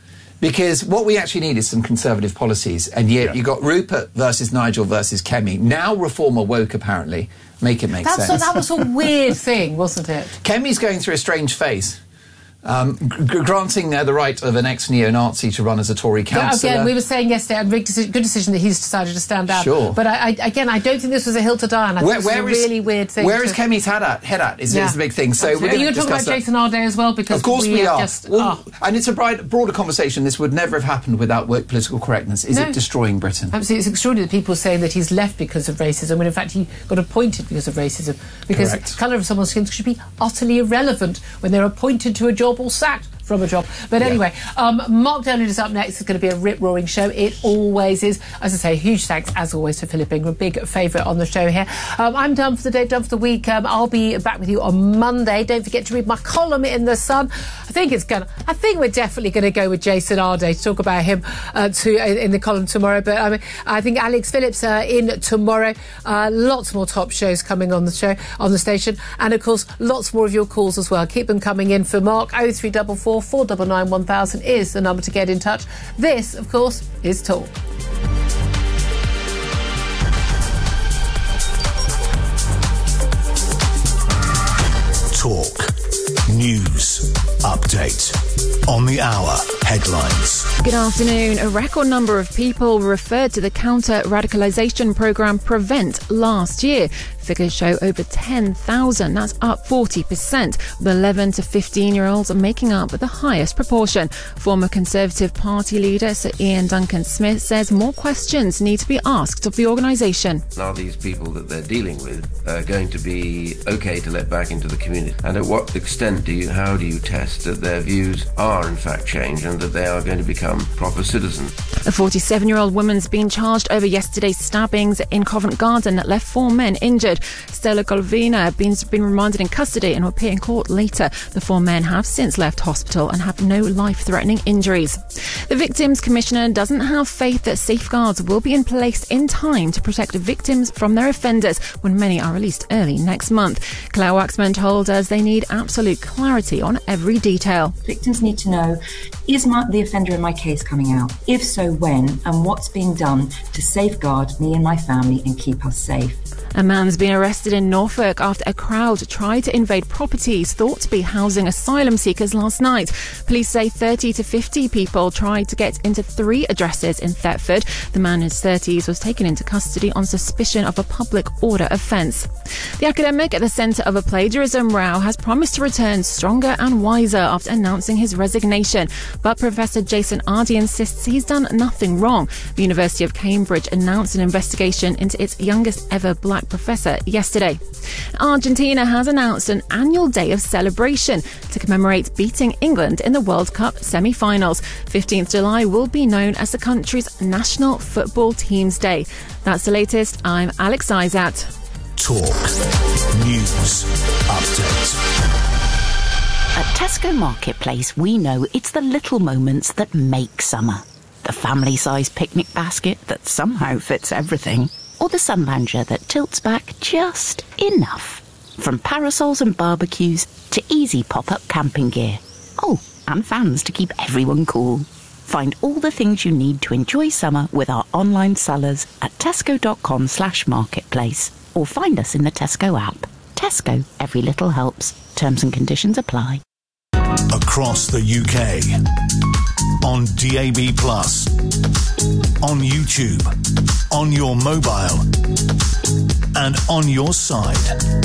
Speaker 14: Because what we actually need is some conservative policies. And yet you've got Rupert versus Nigel versus Kemi. Now Reform are woke, apparently. Make it make sense.
Speaker 1: That was a weird thing, wasn't it?
Speaker 14: Kemi's going through a strange phase. Granting the right of an ex-neo-Nazi to run as a Tory councillor.
Speaker 1: Again, we were saying yesterday, good decision that he's decided to stand down.
Speaker 14: Sure.
Speaker 1: But I don't think this was a hill to die on. I think this was a really weird thing.
Speaker 14: Where is Kemi's head at is the big thing. So we're going to
Speaker 1: talk about Jason Arday as well, because
Speaker 14: of course we are. And it's a broader conversation. This would never have happened without woke political correctness. Is it destroying Britain?
Speaker 1: Absolutely. It's extraordinary that people are saying that he's left because of racism, when in fact he got appointed because of racism. Because the colour of someone's skin should be utterly irrelevant when they're appointed to a job or sacked from a job. But anyway, Mark Dolan is up next. It's going to be a rip-roaring show. It always is. As I say, huge thanks, as always, to Philip Ingram. Big favourite on the show here. I'm done for the day, done for the week. I'll be back with you on Monday. Don't forget to read my column in The Sun. I think we're definitely going to go with Jason Arday to talk about him in the column tomorrow. But I think Alex Phillips in tomorrow. Lots more top shows coming on the show, on the station. And, of course, lots more of your calls as well. Keep them coming in for Mark. 0344 499 1000 is the number to get in touch. This, of course, is Talk.
Speaker 5: Talk. News. Update. On the hour. Headlines.
Speaker 15: Good afternoon. A record number of people referred to the counter-radicalisation programme PREVENT last year. Figures show over 10,000. That's up 40%, with 11 to 15-year-olds making up the highest proportion. Former Conservative Party leader Sir Ian Duncan-Smith says more questions need to be asked of the organisation.
Speaker 16: Are these people that they're dealing with going to be OK to let back into the community? And at what extent how do you test that their views are in fact changed and that they are going to become proper citizens?
Speaker 15: A 47-year-old woman's been charged over yesterday's stabbings in Covent Garden that left 4 men injured. Stella Golvina has been remanded in custody and will appear in court later. The 4 men have since left hospital and have no life-threatening injuries. The Victims Commissioner doesn't have faith that safeguards will be in place in time to protect victims from their offenders when many are released early next month. Claire Waxman told us they need absolute clarity on every detail.
Speaker 17: Victims need to know, is the offender in my case coming out? If so, when? And what's being done to safeguard me and my family and keep us safe?
Speaker 15: A man's been arrested in Norfolk after a crowd tried to invade properties thought to be housing asylum seekers last night. Police say 30 to 50 people tried to get into 3 addresses in Thetford. The man in his 30s was taken into custody on suspicion of a public order offence. The academic at the centre of a plagiarism row has promised to return stronger and wiser after announcing his resignation. But Professor Jason Arday insists he's done nothing wrong. The University of Cambridge announced an investigation into its youngest ever black professor yesterday. Argentina has announced an annual day of celebration to commemorate beating England in the World Cup semi-finals. 15th July will be known as the country's National Football Teams Day. That's the latest. I'm Alex Izat.
Speaker 5: Talk. News. Update.
Speaker 18: At Tesco Marketplace, we know it's the little moments that make summer. The family-sized picnic basket that somehow fits everything. Or the sun lounger that tilts back just enough. From parasols and barbecues to easy pop-up camping gear. Oh, and fans to keep everyone cool. Find all the things you need to enjoy summer with our online sellers at tesco.com/marketplace. Or find us in the Tesco app. Tesco, every little helps. Terms and conditions apply.
Speaker 5: Across the UK. On DAB+. On YouTube. On your mobile. And on your side.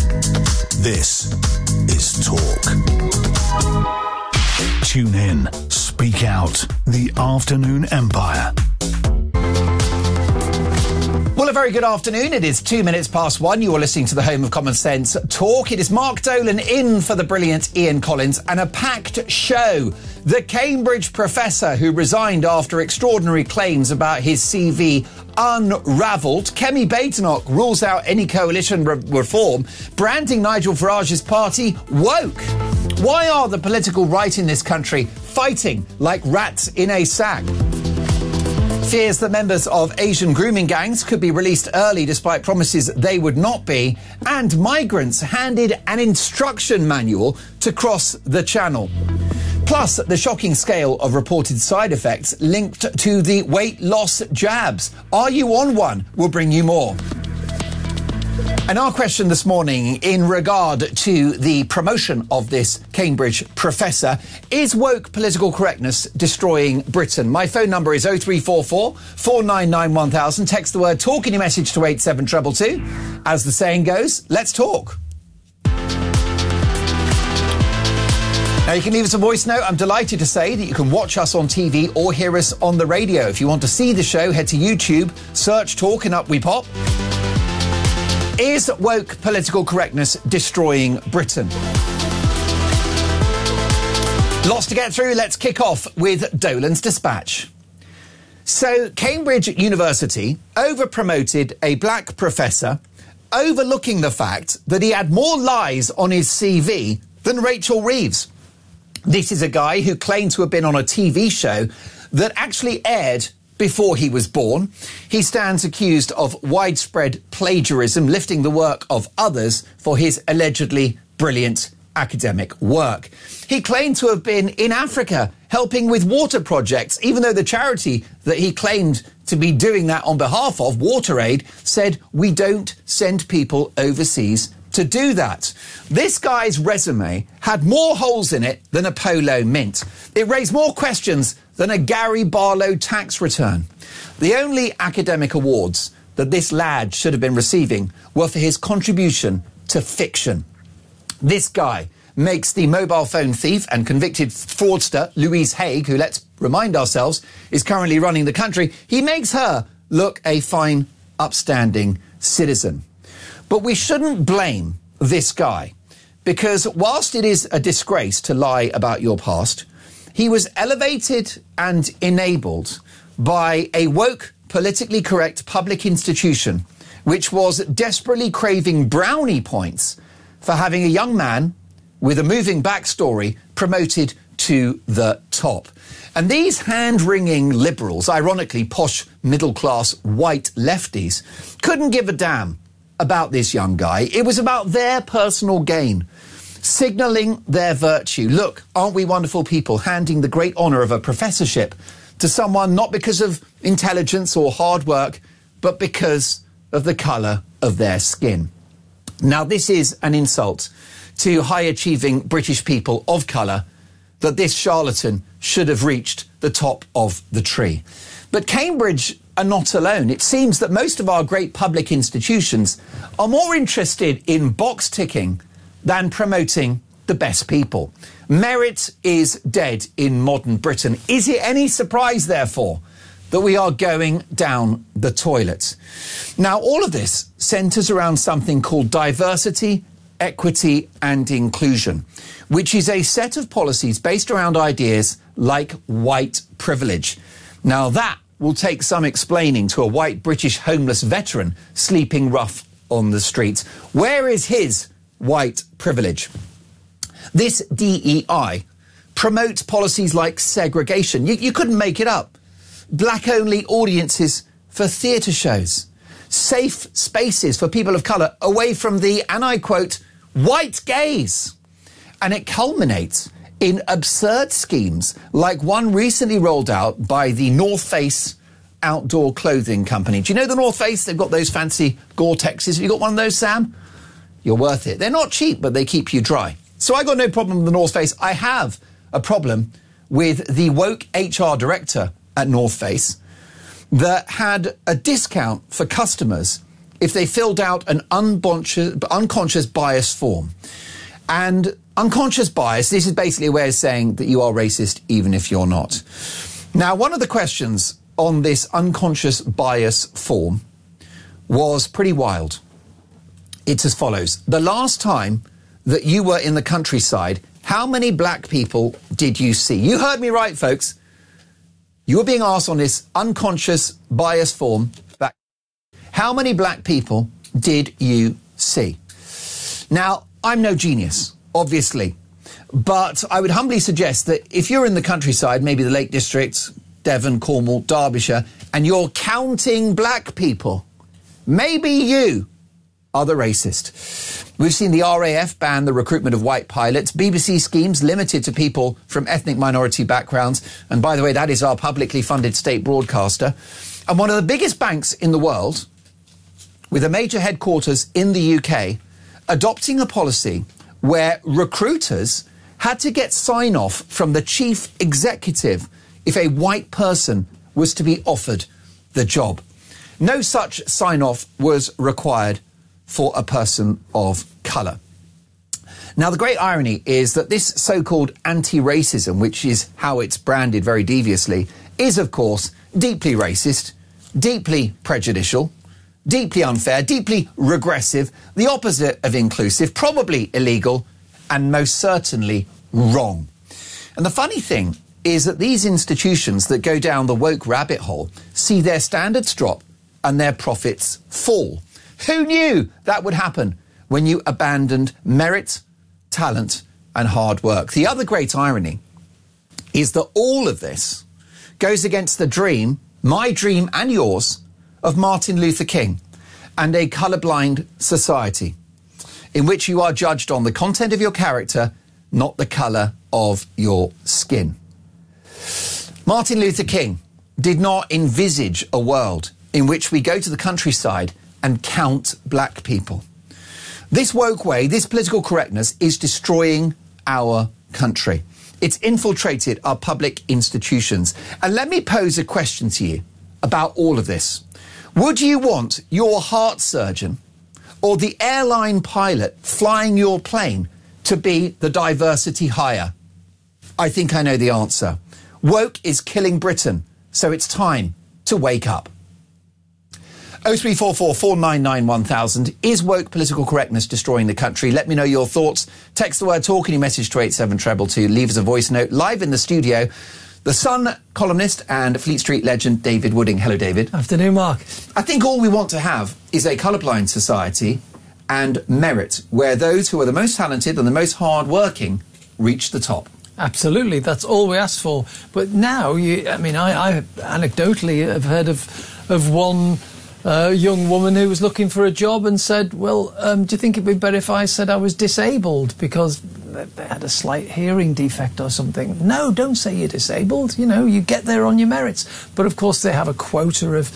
Speaker 5: This is Talk. Tune in. Speak out. The Afternoon Empire.
Speaker 14: Well, a very good afternoon. It is 2 minutes past 1. You are listening to the home of Common Sense Talk. It is Mark Dolan in for the brilliant Ian Collins and a packed show. The Cambridge professor who resigned after extraordinary claims about his CV unravelled. Kemi Badenoch rules out any coalition reform. Branding Nigel Farage's party woke. Why are the political right in this country fighting like rats in a sack? Fears that members of Asian grooming gangs could be released early despite promises they would not be. And migrants handed an instruction manual to cross the channel. Plus, the shocking scale of reported side effects linked to the weight loss jabs. Are you on one? We'll bring you more. And our question this morning in regard to the promotion of this Cambridge professor, is woke political correctness destroying Britain? My phone number is 0344 499 1000. Text the word talk in your message to 87222. As the saying goes, let's talk. Now, you can leave us a voice note. I'm delighted to say that you can watch us on TV or hear us on the radio. If you want to see the show, head to YouTube, search Talk and up we pop. Is woke political correctness destroying Britain? Lots to get through. Let's kick off with Dolan's Dispatch. So, Cambridge University over-promoted a black professor, overlooking the fact that he had more lies on his CV than Rachel Reeves. This is a guy who claimed to have been on a TV show that actually aired before he was born. He stands accused of widespread plagiarism, lifting the work of others for his allegedly brilliant academic work. He claimed to have been in Africa helping with water projects, even though the charity that he claimed to be doing that on behalf of, WaterAid, said we don't send people overseas to do that. This guy's resume had more holes in it than a polo mint. It raised more questions than a Gary Barlow tax return. The only academic awards that this lad should have been receiving were for his contribution to fiction. This guy makes the mobile phone thief and convicted fraudster Louise Haigh, who, let's remind ourselves, is currently running the country, he makes her look a fine, upstanding citizen. But we shouldn't blame this guy, because whilst it is a disgrace to lie about your past, he was elevated and enabled by a woke, politically correct public institution which was desperately craving brownie points for having a young man with a moving backstory promoted to the top. And these hand-wringing liberals, ironically posh, middle-class, white lefties, couldn't give a damn about this young guy. It was about their personal gain, signalling their virtue. Look, aren't we wonderful people, handing the great honour of a professorship to someone not because of intelligence or hard work, but because of the colour of their skin. Now, this is an insult to high-achieving British people of colour that this charlatan should have reached the top of the tree. But Cambridge are not alone. It seems that most of our great public institutions are more interested in box ticking than promoting the best people. Merit is dead in modern Britain. Is it any surprise, therefore, that we are going down the toilet? Now, all of this centres around something called diversity, equity and inclusion, which is a set of policies based around ideas like white privilege. Now, that will take some explaining to a white British homeless veteran sleeping rough on the streets. Where is his white privilege? This DEI promotes policies like segregation. You couldn't make it up. Black-only audiences for theatre shows. Safe spaces for people of colour away from the, and I quote, white gaze. And it culminates in absurd schemes like one recently rolled out by the North Face outdoor clothing company. Do you know the North Face? They've got those fancy Gore-Texes. Have you got one of those, Sam? You're worth it. They're not cheap, but they keep you dry. So I got no problem with the North Face. I have a problem with the woke HR director at North Face that had a discount for customers if they filled out an unconscious bias form. And unconscious bias, this is basically a way of saying that you are racist even if you're not. Now, one of the questions on this unconscious bias form was pretty wild. It's as follows. The last time that you were in the countryside, how many black people did you see? You heard me right, folks. You were being asked on this unconscious bias form, how many black people did you see? Now, I'm no genius, obviously, but I would humbly suggest that if you're in the countryside, maybe the Lake District, Devon, Cornwall, Derbyshire, and you're counting black people, maybe you are the racist. We've seen the RAF ban the recruitment of white pilots, BBC schemes limited to people from ethnic minority backgrounds, and by the way, that is our publicly funded state broadcaster, and one of the biggest banks in the world, with a major headquarters in the UK, adopting a policy where recruiters had to get sign-off from the chief executive if a white person was to be offered the job. No such sign-off was required for a person of colour. Now, the great irony is that this so-called anti-racism, which is how it's branded very deviously, is, of course, deeply racist, deeply prejudicial, deeply unfair, deeply regressive, the opposite of inclusive, probably illegal, and most certainly wrong. And the funny thing is that these institutions that go down the woke rabbit hole see their standards drop and their profits fall. Who knew that would happen when you abandoned merit, talent, and hard work? The other great irony is that all of this goes against the dream, my dream and yours, of Martin Luther King and a colourblind society in which you are judged on the content of your character, not the colour of your skin. Martin Luther King did not envisage a world in which we go to the countryside and count black people. This woke way, this political correctness is destroying our country. It's infiltrated our public institutions. And let me pose a question to you about all of this. Would you want your heart surgeon or the airline pilot flying your plane to be the diversity hire? I think I know the answer. Woke is killing Britain, so it's time to wake up. 0344 499 1000. Is woke political correctness destroying the country? Let me know your thoughts. Text the word TALK in your message to 87222. Leave us a voice note. Live in the studio, The Sun columnist and Fleet Street legend David Wooding. Hello, David.
Speaker 19: Afternoon, Mark.
Speaker 14: I think all we want to have is a colourblind society and merit, where those who are the most talented and the most hard-working reach the top.
Speaker 19: Absolutely, that's all we ask for. But now, I anecdotally have heard of one young woman who was looking for a job and said, well, do you think it'd be better if I said I was disabled because they had a slight hearing defect or something? No, don't say you're disabled. You know, you get there on your merits. But of course, they have a quota of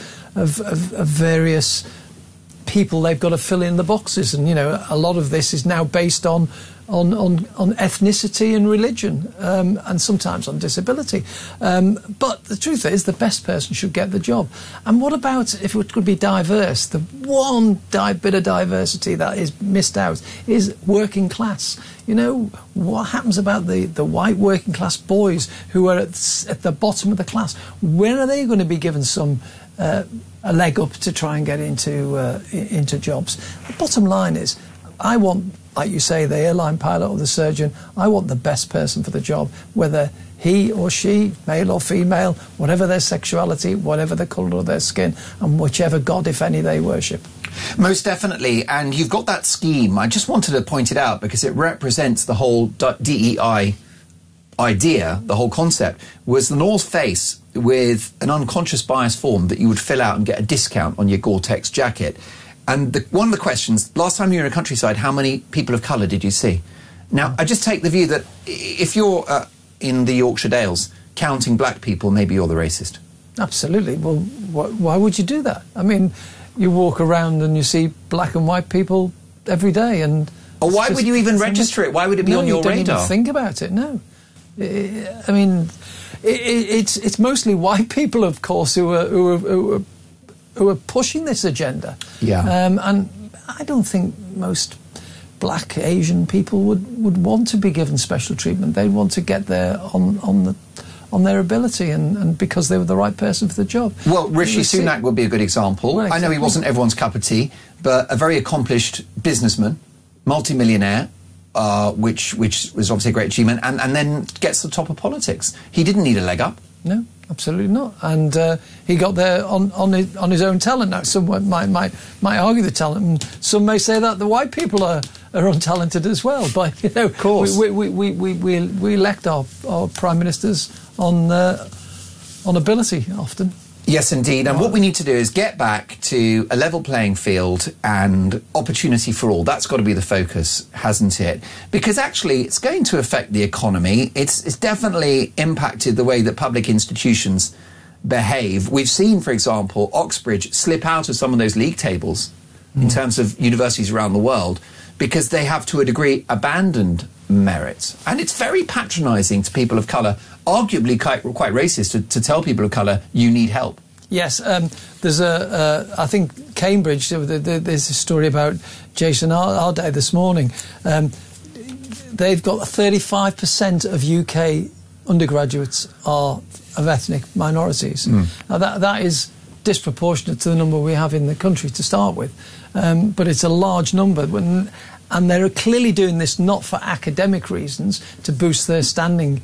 Speaker 19: various people they've got to fill in the boxes, and a lot of this is now based on ethnicity and religion, and sometimes on disability. But the truth is, the best person should get the job. And what about if it could be diverse? The one bit of diversity that is missed out is working class. What happens about the white working class boys who are at the bottom of the class? When are they going to be given some a leg up to try and get into jobs? The bottom line is, I want, like you say, the airline pilot or the surgeon, I want the best person for the job, whether he or she, male or female, whatever their sexuality, whatever the colour of their skin, and whichever god, if any, they worship.
Speaker 14: Most definitely, and you've got that scheme. I just wanted to point it out because it represents the whole DEI idea, the whole concept, was the North Face with an unconscious bias form that you would fill out and get a discount on your Gore-Tex jacket. And one of the questions, last time you were in a countryside, how many people of colour did you see? Now, I just take the view that if you're in the Yorkshire Dales counting black people, maybe you're the racist.
Speaker 19: Absolutely. Well, why would you do that? I mean, you walk around and you see black and white people every day, and...
Speaker 14: Or why would you even register it? Why would it be on your radar?
Speaker 19: No, you don't even think about it, no. I mean, it's mostly white people, of course, who are pushing this agenda.
Speaker 14: Yeah.
Speaker 19: And I don't think most black Asian people would want to be given special treatment. They want to get there on their ability and because they were the right person for the job.
Speaker 14: Well, Rishi Sunak would be a good example.
Speaker 19: Well, exactly.
Speaker 14: I know he wasn't everyone's cup of tea, but a very accomplished businessman, multi-millionaire, which was obviously a great achievement, and then gets to the top of politics. He didn't need a leg up.
Speaker 19: No, absolutely not. And he got there on his own talent. Now, some might argue the talent, and some may say that the white people are untalented as well. But
Speaker 14: of course,
Speaker 19: we elect our prime ministers on ability often.
Speaker 14: Yes, indeed. And what we need to do is get back to a level playing field and opportunity for all. That's got to be the focus, hasn't it? Because actually, it's going to affect the economy. It's definitely impacted the way that public institutions behave. We've seen, for example, Oxbridge slip out of some of those league tables in terms of universities around the world because they have, to a degree, abandoned merit. And it's very patronising to people of colour, arguably quite racist to tell people of colour, you need help.
Speaker 19: Yes, there's I think Cambridge, there's a story about Jason Arday this morning. They've got 35% of UK undergraduates are of ethnic minorities. Now that is disproportionate to the number we have in the country to start with. But it's a large number, and they're clearly doing this not for academic reasons to boost their standing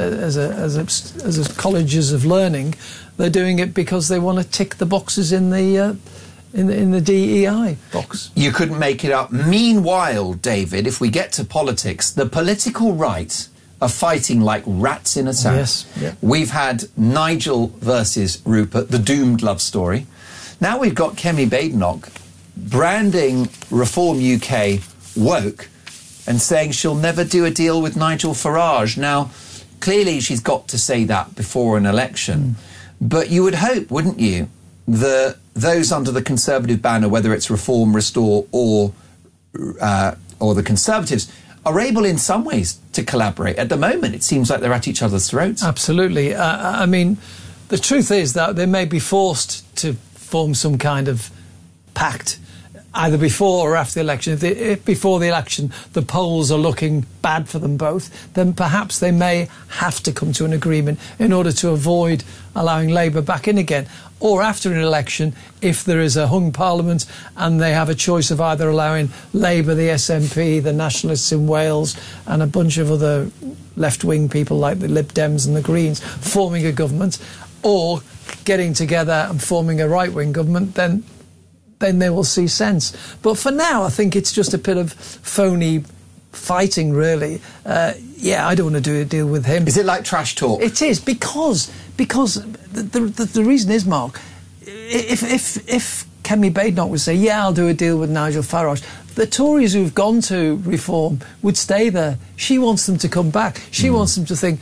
Speaker 19: as colleges of learning. They're doing it because they want to tick the boxes in the DEI box.
Speaker 14: You couldn't make it up. Meanwhile, David, if we get to politics, the political right are fighting like rats in a trap.
Speaker 19: Yes, yeah.
Speaker 14: We've had Nigel versus Rupert, the doomed love story. Now we've got Kemi Badenoch branding Reform UK woke and saying she'll never do a deal with Nigel Farage. Now, clearly she's got to say that before an election. But you would hope, wouldn't you, that those under the Conservative banner, whether it's Reform, Restore or the Conservatives, are able in some ways to collaborate. At the moment, it seems like they're at each other's throats.
Speaker 19: Absolutely. I mean, the truth is that they may be forced to form some kind of pact, either before or after the election. If before the election the polls are looking bad for them both, then perhaps they may have to come to an agreement in order to avoid allowing Labour back in again. Or after an election, if there is a hung parliament and they have a choice of either allowing Labour, the SNP, the Nationalists in Wales and a bunch of other left-wing people like the Lib Dems and the Greens forming a government, or getting together and forming a right-wing government, then they will see sense. But for now, I think it's just a bit of phony fighting, really. I don't want to do a deal with him.
Speaker 14: Is it like trash talk?
Speaker 19: It is, because the reason is, Mark, if Kemi Badenoch would say, yeah, I'll do a deal with Nigel Farage, the Tories who've gone to Reform would stay there. She wants them to come back. She wants them to think,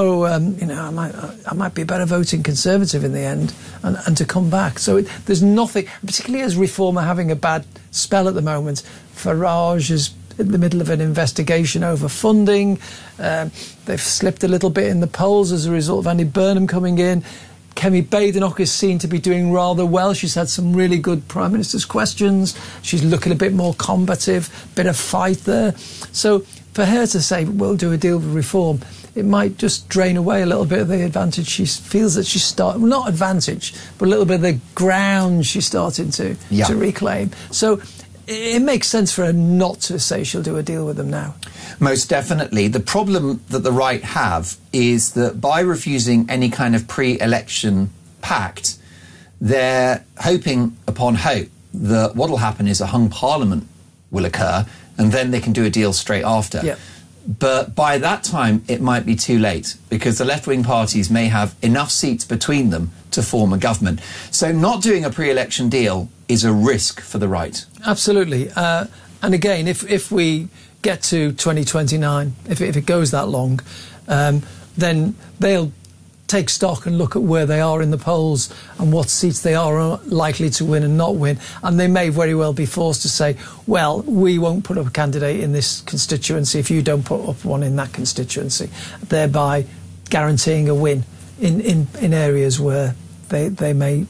Speaker 19: I might be a better voting Conservative in the end, and to come back. So there's nothing, particularly as Reform are having a bad spell at the moment. Farage is in the middle of an investigation over funding. They've slipped a little bit in the polls as a result of Andy Burnham coming in. Kemi Badenoch is seen to be doing rather well. She's had some really good Prime Minister's questions. She's looking a bit more combative, bit of fight there. So for her to say, we'll do a deal with Reform, it might just drain away a little bit of the advantage she feels that she's starting, well, not advantage, but a little bit of the ground she's starting to reclaim. So it makes sense for her not to say she'll do a deal with them now.
Speaker 14: Most definitely. The problem that the right have is that by refusing any kind of pre-election pact, they're hoping upon hope that what will happen is a hung parliament will occur and then they can do a deal straight after.
Speaker 19: Yep.
Speaker 14: But by that time, it might be too late because the left-wing parties may have enough seats between them to form a government. So not doing a pre-election deal is a risk for the right.
Speaker 19: Absolutely. And again, if we get to 2029, if it goes that long, then they'll take stock and look at where they are in the polls and what seats they are likely to win and not win. And they may very well be forced to say, well, we won't put up a candidate in this constituency if you don't put up one in that constituency, thereby guaranteeing a win in areas where they may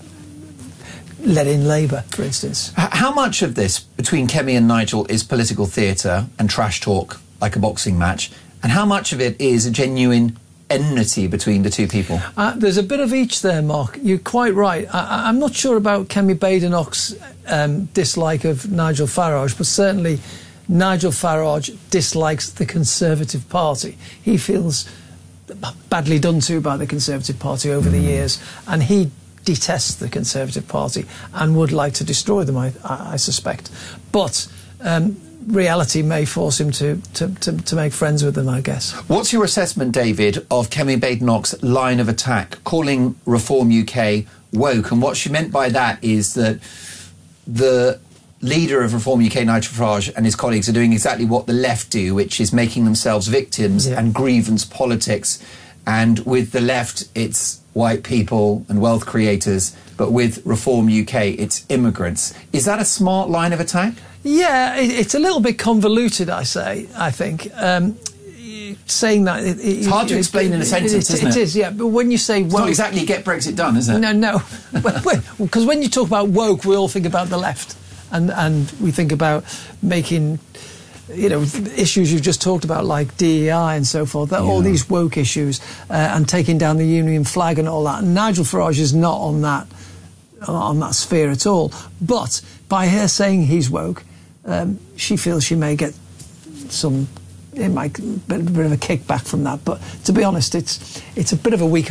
Speaker 19: let in Labour, for instance.
Speaker 14: How much of this between Kemi and Nigel is political theatre and trash talk, like a boxing match, and how much of it is a genuine enmity between the two people?
Speaker 19: There's a bit of each there, Mark. You're quite right. I'm not sure about Kemi Badenoch's dislike of Nigel Farage, but certainly Nigel Farage dislikes the Conservative Party. He feels badly done to by the Conservative Party over the years, and he detests the Conservative Party and would like to destroy them, I suspect. But reality may force him to make friends with them, I guess.
Speaker 14: What's your assessment, David, of Kemi Badenoch's line of attack, calling Reform UK woke? And what she meant by that is that the leader of Reform UK, Nigel Farage, and his colleagues are doing exactly what the left do, which is making themselves victims and grievance politics. And with the left, it's white people and wealth creators, but with Reform UK, it's immigrants. Is that a smart line of attack?
Speaker 19: Yeah, it's a little bit convoluted, I think. Saying that...
Speaker 14: It's hard to explain in a sentence, isn't it?
Speaker 19: It is, yeah. But when you say woke...
Speaker 14: It's not exactly get Brexit done, is it?
Speaker 19: No. Because when you talk about woke, we all think about the left. And we think about making... issues you've just talked about, like DEI and so forth, all these woke issues, and taking down the union flag and all that. And Nigel Farage is not on that sphere at all. But by her saying he's woke, she feels she may get a bit of a kickback from that. But to be honest, it's a bit of a weak